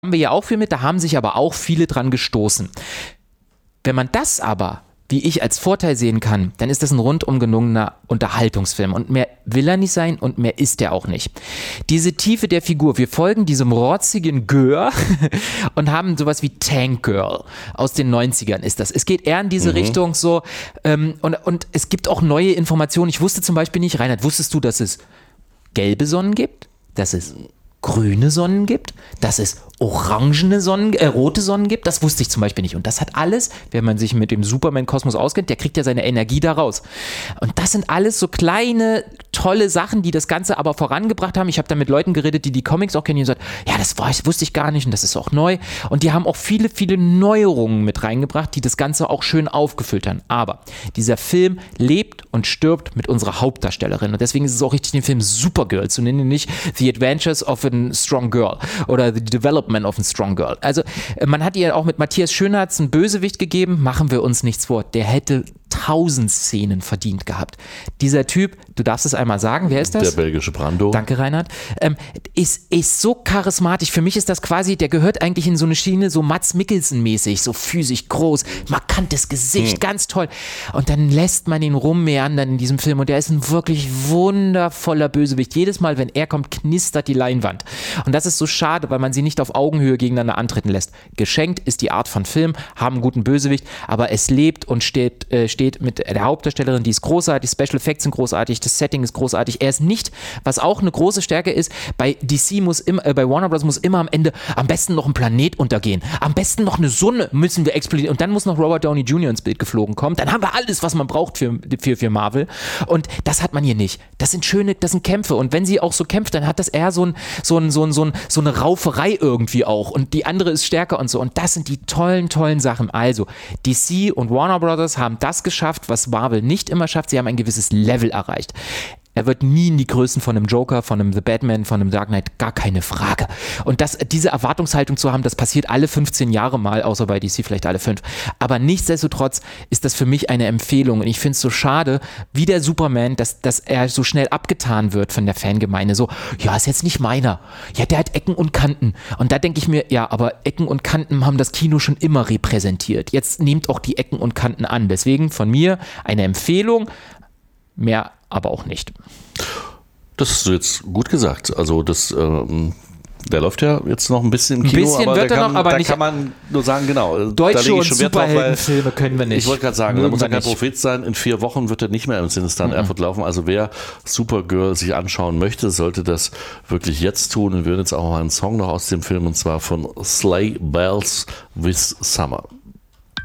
wir ja auch viel mit, da haben sich aber auch viele dran gestoßen. Wenn man das aber, wie ich, als Vorteil sehen kann, dann ist das ein rundum gelungener Unterhaltungsfilm und mehr will er nicht sein und mehr ist er auch nicht. Diese Tiefe der Figur, wir folgen diesem rotzigen Gör und haben sowas wie Tank Girl aus den 90ern ist das. Es geht eher in diese Richtung so und es gibt auch neue Informationen. Ich wusste zum Beispiel nicht, Reinhard, wusstest du, dass es gelbe Sonnen gibt? Dass es grüne Sonnen gibt, dass es rote Sonnen gibt, das wusste ich zum Beispiel nicht. Und das hat alles, wenn man sich mit dem Superman-Kosmos auskennt, der kriegt ja seine Energie da raus. Und das sind alles so kleine, tolle Sachen, die das Ganze aber vorangebracht haben. Ich habe da mit Leuten geredet, die Comics auch kennen, die gesagt, ja, das wusste ich gar nicht und das ist auch neu. Und die haben auch viele, viele Neuerungen mit reingebracht, die das Ganze auch schön aufgefüllt haben. Aber dieser Film lebt und stirbt mit unserer Hauptdarstellerin. Und deswegen ist es auch richtig, den Film Supergirl zu nennen, nicht The Adventures of a Strong Girl oder The Development of a Strong Girl. Also man hat ihr auch mit Matthias Schönherz einen Bösewicht gegeben, machen wir uns nichts vor. Der hätte 1000 Szenen verdient gehabt. Dieser Typ, du darfst es einmal sagen, wer ist das? Der belgische Brando. Danke, Reinhard. Ist so charismatisch. Für mich ist das quasi, der gehört eigentlich in so eine Schiene, so Mads Mikkelsen-mäßig, so physisch groß, markantes Gesicht, ganz toll. Und dann lässt man ihn rummeandern in diesem Film und der ist ein wirklich wundervoller Bösewicht. Jedes Mal, wenn er kommt, knistert die Leinwand. Und das ist so schade, weil man sie nicht auf Augenhöhe gegeneinander antreten lässt. Geschenkt ist die Art von Film, haben einen guten Bösewicht, aber es lebt und steht mit der Hauptdarstellerin, die ist großartig, Special Effects sind großartig, das Setting ist großartig. Er ist nicht, was auch eine große Stärke ist, bei DC bei Warner Bros. Muss immer am Ende am besten noch ein Planet untergehen, am besten noch eine Sonne müssen wir explodieren und dann muss noch Robert Downey Jr. ins Bild geflogen kommen, dann haben wir alles, was man braucht für Marvel und das hat man hier nicht. Das sind Kämpfe und wenn sie auch so kämpft, dann hat das eher so eine Rauferei irgendwie auch und die andere ist stärker und so und das sind die tollen Sachen. Also DC und Warner Bros. Haben das geschafft, was Marvel nicht immer schafft. Sie haben ein gewisses Level erreicht. Er wird nie in die Größen von einem Joker, von einem The Batman, von einem Dark Knight, gar keine Frage. Und diese Erwartungshaltung zu haben, das passiert alle 15 Jahre mal, außer bei DC vielleicht alle 5. Aber nichtsdestotrotz ist das für mich eine Empfehlung. Und ich finde es so schade, wie der Superman, dass er so schnell abgetan wird von der Fangemeinde. So, ja, ist jetzt nicht meiner. Ja, der hat Ecken und Kanten. Und da denke ich mir, ja, aber Ecken und Kanten haben das Kino schon immer repräsentiert. Jetzt nehmt auch die Ecken und Kanten an. Deswegen von mir eine Empfehlung, mehr aber auch nicht. Das hast du jetzt gut gesagt. Also der läuft ja jetzt noch ein bisschen im Kino, aber da kann man nur sagen, genau. Deutsche und Superheldenfilme können wir nicht. Ich wollte gerade sagen, da muss er kein Prophet sein. In 4 Wochen wird er nicht mehr im Cinestar Erfurt laufen. Also wer Supergirl sich anschauen möchte, sollte das wirklich jetzt tun. Wir hören jetzt auch mal einen Song noch aus dem Film und zwar von Sleigh Bells with Summer.